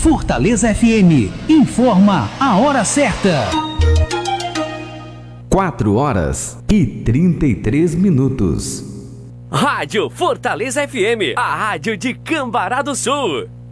Fortaleza FM informa a hora certa. 4h33. Rádio Fortaleza FM, a rádio de Cambará do Sul.